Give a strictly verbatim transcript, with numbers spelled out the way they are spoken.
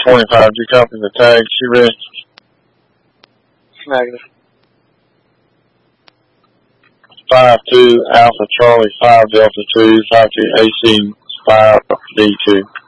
twenty-five, do you copy the tag? She ready? Negative. five two, Alpha Charlie five Delta two, five two A C five D two.